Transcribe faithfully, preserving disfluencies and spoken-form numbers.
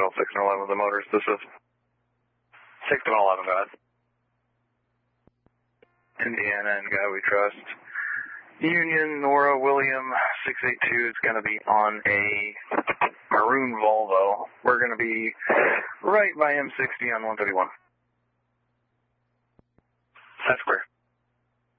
Hotel six and eleven with the motors. This is six and eleven, guys. Indiana and Guy We Trust. Union, Nora, William, six eight two is going to be on a maroon Volvo. We're going to be right by M sixty on one thirty-one. That's clear.